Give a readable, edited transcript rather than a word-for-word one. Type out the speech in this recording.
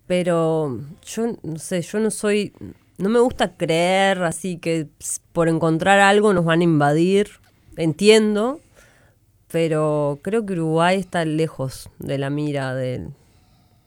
Pero yo no sé, no me gusta creer así que por encontrar algo nos van a invadir. Entiendo, pero creo que Uruguay está lejos de la mira